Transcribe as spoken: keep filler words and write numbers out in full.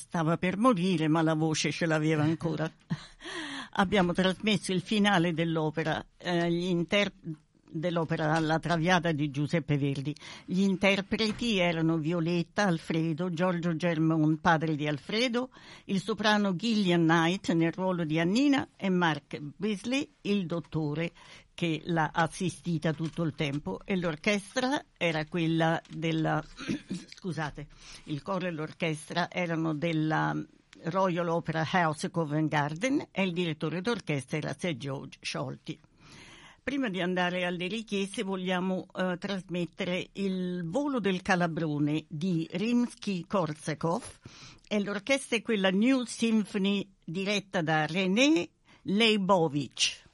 stava per morire, ma la voce ce l'aveva ancora. Abbiamo trasmesso il finale dell'opera, eh, gli inter- dell'opera La Traviata di Giuseppe Verdi. Gli interpreti erano Violetta, Alfredo, Giorgio Germon, padre di Alfredo, il soprano Gillian Knight nel ruolo di Annina e Mark Beasley, il dottore, che l'ha assistita tutto il tempo, e l'orchestra era quella della scusate, il coro e l'orchestra erano della Royal Opera House Covent Garden e il direttore d'orchestra era Sir George Scholti. Prima di andare alle richieste vogliamo eh, trasmettere Il volo del Calabrone di Rimsky-Korsakov, e l'orchestra è quella New Symphony diretta da René Leibovich.